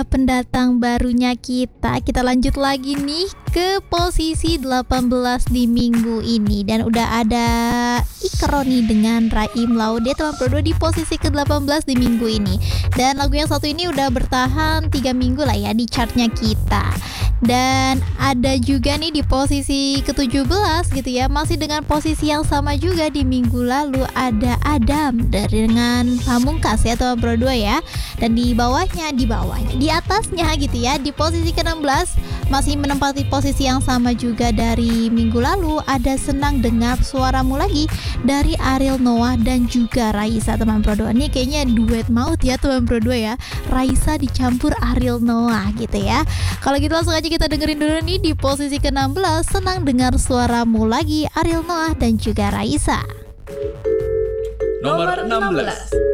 Pendatang barunya kita lanjut lagi nih ke posisi 18 di minggu ini. Dan udah ada Ikroni dengan Raim Laude teman Pro 2 di posisi ke-18 di minggu ini. Dan lagu yang satu ini udah bertahan 3 minggu lah ya di chartnya kita. Dan ada juga nih di posisi ke-17 gitu ya, masih dengan posisi yang sama juga di minggu lalu ada Adam dengan Pamungkas ya teman Pro 2 ya. Dan di atasnya gitu ya, di posisi ke-16 masih menempati posisi yang sama juga dari minggu lalu ada Senang Dengar Suaramu Lagi dari Ariel Noah dan juga Raisa teman Pro 2. Ini kayaknya duet maut ya teman Pro 2 ya, Raisa dicampur Ariel Noah gitu ya. Kalau gitu langsung aja kita dengerin dulu nih di posisi ke-16 Senang Dengar Suaramu Lagi, Ariel Noah dan juga Raisa. Nomor 16.